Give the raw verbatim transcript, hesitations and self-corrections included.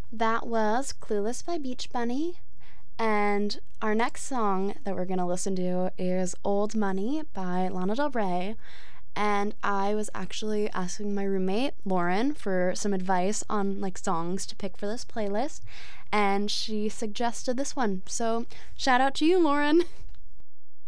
That was Clueless by Beach Bunny. And our next song that we're going to listen to is Old Money by Lana Del Rey. And I was actually asking my roommate, Lauren, for some advice on like songs to pick for this playlist. And she suggested this one. So shout out to you, Lauren.